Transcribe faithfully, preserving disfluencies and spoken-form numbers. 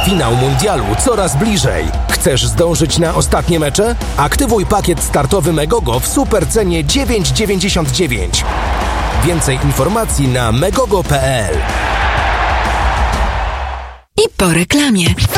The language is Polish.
Finał mundialu coraz bliżej. Chcesz zdążyć na ostatnie mecze? Aktywuj pakiet startowy Megogo w supercenie dziewięć dziewięćdziesiąt dziewięć. Więcej informacji na megogo kropka pe el. I po reklamie.